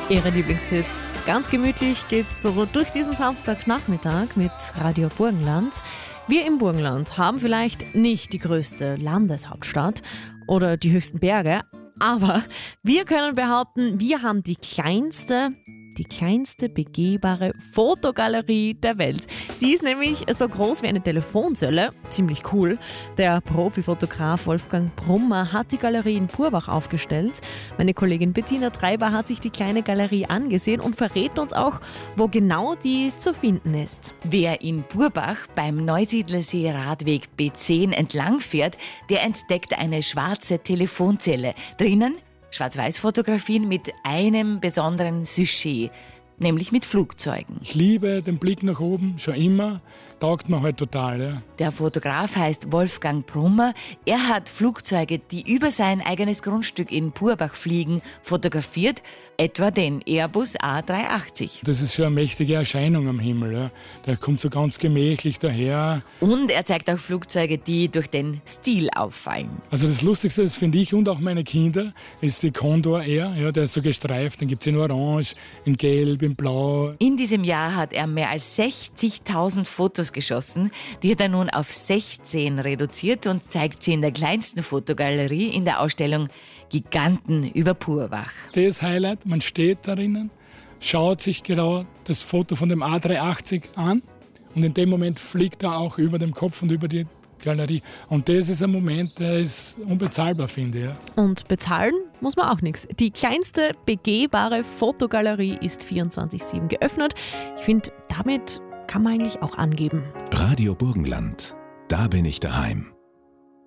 Ihre Lieblingshits. Ganz gemütlich geht's so durch diesen Samstagnachmittag mit Radio Burgenland. Wir im Burgenland haben vielleicht nicht die größte Landeshauptstadt oder die höchsten Berge, aber wir können behaupten, wir haben die kleinste begehbare Fotogalerie der Welt. Die ist nämlich so groß wie eine Telefonzelle. Ziemlich cool. Der Profifotograf Wolfgang Brummer hat die Galerie in Purbach aufgestellt. Meine Kollegin Bettina Treiber hat sich die kleine Galerie angesehen und verrät uns auch, wo genau die zu finden ist. Wer in Purbach beim Neusiedlersee Radweg B10 entlang fährt, der entdeckt eine schwarze Telefonzelle. Drinnen Schwarz-Weiß-Fotografien mit einem besonderen Sujet, nämlich mit Flugzeugen. Ich liebe den Blick nach oben, schon immer, taugt mir halt total. Ja. Der Fotograf heißt Wolfgang Brummer. Er hat Flugzeuge, die über sein eigenes Grundstück in Purbach fliegen, fotografiert, etwa den Airbus A380. Das ist schon eine mächtige Erscheinung am Himmel. Ja. Der kommt so ganz gemächlich daher. Und er zeigt auch Flugzeuge, die durch den Stil auffallen. Also das Lustigste, das finde ich und auch meine Kinder, ist die Condor Air. Ja, der ist so gestreift, den gibt es in Orange, in Gelb, in Blau. In diesem Jahr hat er mehr als 60.000 Fotos geschossen. Die hat er nun auf 16 reduziert und zeigt sie in der kleinsten Fotogalerie in der Ausstellung Giganten über Purbach. Das Highlight, man steht drinnen, schaut sich genau das Foto von dem A380 an und in dem Moment fliegt er auch über dem Kopf und über die Galerie. Und das ist ein Moment, der ist unbezahlbar, finde ich. Ja. Und bezahlen muss man auch nichts. Die kleinste begehbare Fotogalerie ist 24/7 geöffnet. Ich finde, damit kann man eigentlich auch angeben. Radio Burgenland, da bin ich daheim.